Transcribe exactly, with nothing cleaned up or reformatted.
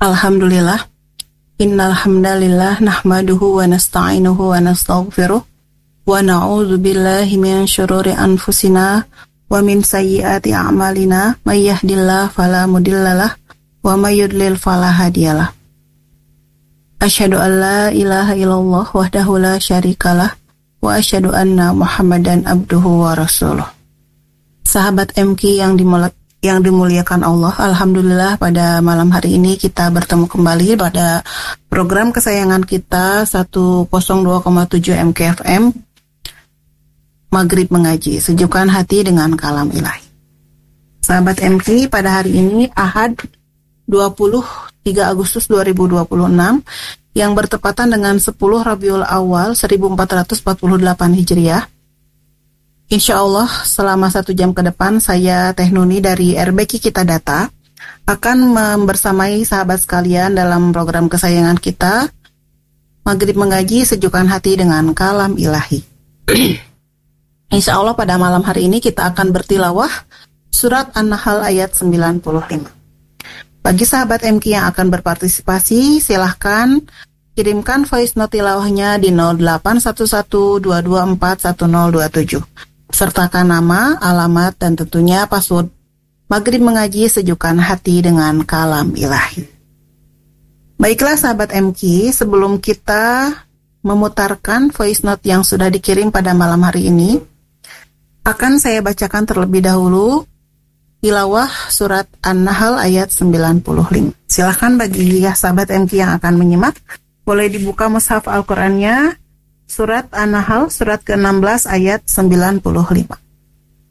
Alhamdulillah. Innal hamdalillah nahmaduhu wa nasta'inuhu wa nastaghfiruh wa na'udzu billahi min syururi anfusina wa min sayyiati a'malina may yahdihillahu fala mudhillalah wa may yudlil fala hadiyalah. Asyhadu an la ilaha illallah wahdahu la syarikalah wa asyhadu anna Muhammadan abduhu wa rasuluh. Sahabat M Q yang dimulai yang dimuliakan Allah, alhamdulillah pada malam hari ini kita bertemu kembali pada program kesayangan kita seratus dua koma tujuh M K F M Maghrib Mengaji, sejukkan hati dengan kalam ilahi. Sahabat M Q, pada hari ini Ahad dua puluh tiga Agustus dua ribu dua puluh enam yang bertepatan dengan sepuluh Rabiul Awal seribu empat ratus empat puluh delapan Hijriah. Insya Allah selama satu jam ke depan saya Teh Nuni dari R B Q Kita Data akan membersamai sahabat sekalian dalam program kesayangan kita Maghrib Mengaji, sejukkan hati dengan kalam ilahi. Insya Allah pada malam hari ini kita akan bertilawah surat An-Nahl ayat sembilan puluh lima. Bagi sahabat M Q yang akan berpartisipasi, silahkan kirimkan voice note tilawahnya di nol delapan satu satu dua dua empat satu nol dua tujuh. Sertakan nama, alamat, dan tentunya password Maghrib Mengaji, sejukkan hati dengan kalam ilahi. Baiklah sahabat M Q, sebelum kita memutarkan voice note yang sudah dikirim pada malam hari ini, akan saya bacakan terlebih dahulu tilawah surat An-Nahl ayat sembilan puluh lima. Silahkan bagi ya sahabat M Q yang akan menyimak, boleh dibuka mushaf Al-Qur'annya, surat An-Nahl surat ke enam belas ayat sembilan puluh lima.